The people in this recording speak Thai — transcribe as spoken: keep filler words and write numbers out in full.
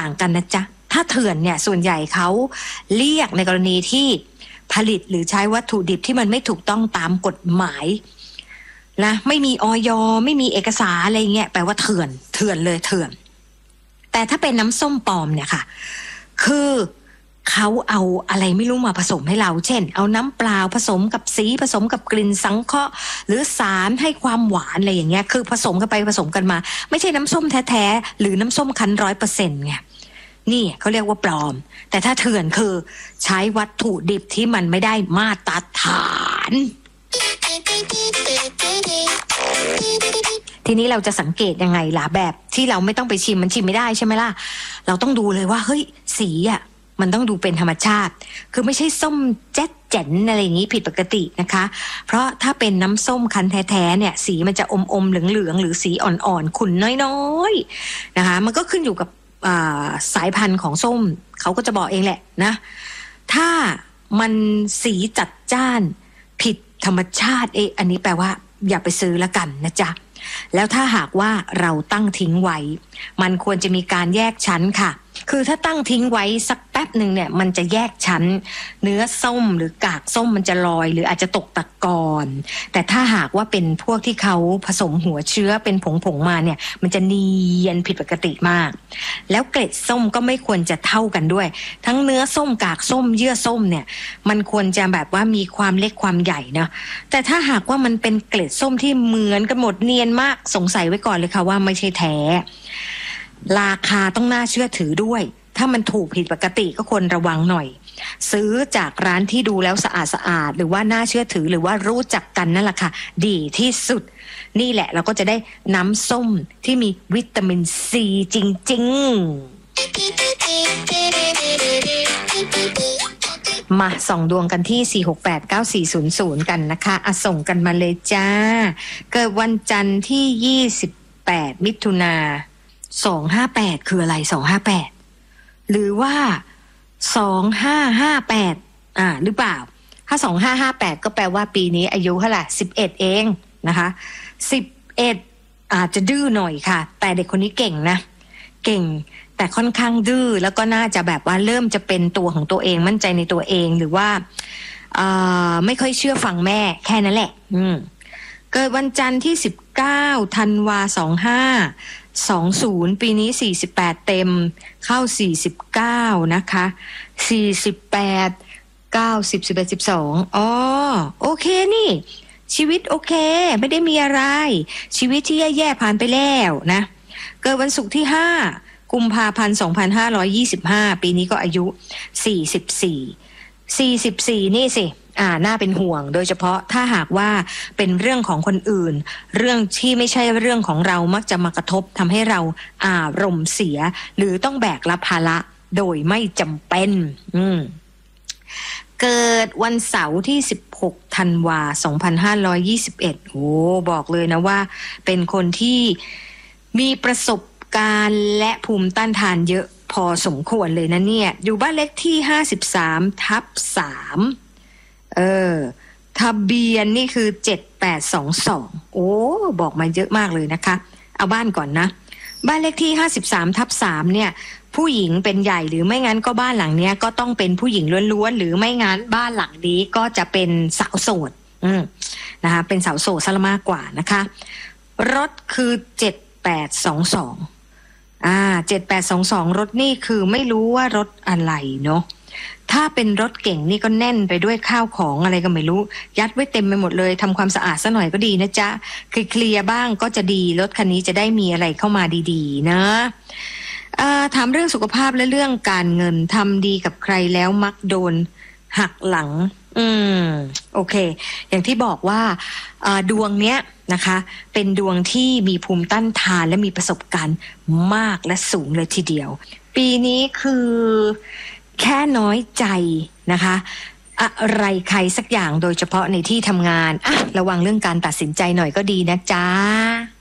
างกันนะจ๊ะถ้าเถื่อนเนี่ยส่วนใหญ่เขาเรียกในกรณีที่ผลิตหรือใช้วัตถุดิบที่มันไม่ถูกต้องตามกฎหมายนะไม่มีอย.ไม่มีเอกสารอะไรเงี้ยแปลว่าเถื่อนเถื่อนเลยเถื่อนแต่ถ้าเป็นน้ำส้มปลอมเนี่ยค่ะคือเขาเอาอะไรไม่รู้มาผสมให้เราเช่นเอาน้ำเปล่าผสมกับสีผสมกับกลิ่นสังเคราะห์หรือสารให้ความหวานอะไรอย่างเงี้ยคือผสมกันไปผสมกันมาไม่ใช่น้ำส้มแท้ๆหรือน้ำส้มคั้นร้อยเปอร์เซ็นต์ไงนี่เขาเรียกว่าปลอมแต่ถ้าเถื่อนคือใช้วัตถุดิบที่มันไม่ได้มาตรฐานทีนี้เราจะสังเกตยังไงล่ะแบบที่เราไม่ต้องไปชิมมันชิมไม่ได้ใช่ไหมล่ะเราต้องดูเลยว่าเฮ้ยสีอ่ะมันต้องดูเป็นธรรมชาติคือไม่ใช่ส้มแจ๊ดแจ๋นอะไรอย่างนี้ผิดปกตินะคะเพราะถ้าเป็นน้ำส้มคั้นแท้ๆเนี่ยสีมันจะอมๆเหลืองๆหรือสีอ่อนๆขุ่นน้อยๆนะคะมันก็ขึ้นอยู่กับสายพันธุ์ของส้มเขาก็จะบอกเองแหละนะถ้ามันสีจัดจ้านผิดธรรมชาติเออันนี้แปลว่าอย่าไปซื้อละกันนะจ๊ะแล้วถ้าหากว่าเราตั้งทิ้งไว้มันควรจะมีการแยกชั้นค่ะคือถ้าตั้งทิ้งไว้สักแป๊บหนึ่งเนี่ยมันจะแยกชั้นเนื้อส้มหรือกากส้มมันจะลอยหรืออาจจะตกตะกอนแต่ถ้าหากว่าเป็นพวกที่เขาผสมหัวเชื้อเป็นผงๆมาเนี่ยมันจะเนียนผิดปกติมากแล้วเกล็ดส้มก็ไม่ควรจะเท่ากันด้วยทั้งเนื้อส้มกากส้มเยื่อส้มเนี่ยมันควรจะแบบว่ามีความเล็กความใหญ่นะแต่ถ้าหากว่ามันเป็นเกล็ดส้มที่เหมือนกันหมดเนียนมากสงสัยไว้ก่อนเลยค่ะว่าไม่ใช่แท้ราคาต้องน่าเชื่อถือด้วยถ้ามันถูกผิดปกติก็ควรระวังหน่อยซื้อจากร้านที่ดูแล้วสะอาดสะอาดหรือว่าน่าเชื่อถือหรือว่ารู้จักกันนั่นแหละค่ะดีที่สุดนี่แหละเราก็จะได้น้ำส้มที่มีวิตามินซีจริงๆมาส่องดวงกันที่สี่ หก แปด เก้า สี่ ศูนย์ ศูนย์กันนะคะอ่ะส่งกันมาเลยจ้าเกิดวันจันทร์ที่ยี่สิบแปดมิถุนาสองห้าแปดคืออะไรสองห้าแปดหรือว่าสองห้าห้าแปดอ่าหรือเปล่าถ้าสองห้าห้าแปดก็แปลว่าปีนี้อายุเท่าไหร่สิบเอ็ดเองนะคะสิบเอ็ดอาจจะดื้อหน่อยค่ะแต่เด็กคนนี้เก่งนะเก่งแต่ค่อนข้างดื้อแล้วก็น่าจะแบบว่าเริ่มจะเป็นตัวของตัวเองมั่นใจในตัวเองหรือว่าเอ่อไม่ค่อยเชื่อฟังแม่แค่นั้นแหละอืมเกิดวันจันทร์ที่สิบเก้าธันวาสองห้าสองสิบปีนี้สี่สิบแปดเต็มเข้าสี่สิบเก้านะคะสี่สิบแปด เก้าสิบ สิบเอ็ด สิบสองอ๋อโอเคนี่ชีวิตโอเคไม่ได้มีอะไรชีวิตที่แย่ๆผ่านไปแล้วนะเกิดวันศุกร์ที่ห้ากุมภาพันธ์สองพันห้าร้อยยี่สิบห้าปีนี้ก็อายุสี่สิบสี่ สี่สิบสี่นี่สิอ่าน่าเป็นห่วงโดยเฉพาะถ้าหากว่าเป็นเรื่องของคนอื่นเรื่องที่ไม่ใช่เรื่องของเรามักจะมากระทบทำให้เราอารมณ์เสียหรือต้องแบกรับภาระโดยไม่จำเป็นอืมเกิดวันเสาร์ที่สิบหกธันวาสองพันห้าร้อยยี่สิบเอ็ดโอ้บอกเลยนะว่าเป็นคนที่มีประสบการณ์และภูมิต้านทานเยอะพอสมควรเลยนะเนี่ยอยู่บ้านเลขที่ห้าสิบสามทับสามเออทะเบียนนี่คือเจ็ดแปดสองสองโอ้บอกมาเยอะมากเลยนะคะเอาบ้านก่อนนะบ้านเลขที่ห้าสิบสามทับสามเนี่ยผู้หญิงเป็นใหญ่หรือไม่งั้นก็บ้านหลังเนี้ยก็ต้องเป็นผู้หญิงล้วนๆหรือไม่งั้นบ้านหลังนี้ก็จะเป็นสาวโสดอืมนะคะเป็นสาวโสดซะมากกว่านะคะรถคือเจ็ดแปดสองสองอ่าเจ็ดแปดสองสองรถนี่คือไม่รู้ว่ารถอะไรเนาะถ้าเป็นรถเก่งนี่ก็แน่นไปด้วยข้าวของอะไรก็ไม่รู้ยัดไว้เต็มไปหมดเลยทำความสะอาดซะหน่อยก็ดีนะจ๊ะคือเคลียร์บ้างก็จะดีรถคันนี้จะได้มีอะไรเข้ามาดีๆนะถามเรื่องสุขภาพและเรื่องการเงินทำดีกับใครแล้วมักโดนหักหลังอืมโอเคอย่างที่บอกว่าดวงเนี้ยนะคะเป็นดวงที่มีภูมิต้านทานและมีประสบการณ์มากและสูงเลยทีเดียวปีนี้คือแค่น้อยใจนะคะอะไรใครสักอย่างโดยเฉพาะในที่ทำงานอ่ะระวังเรื่องการตัดสินใจหน่อยก็ดีนะจ๊ะ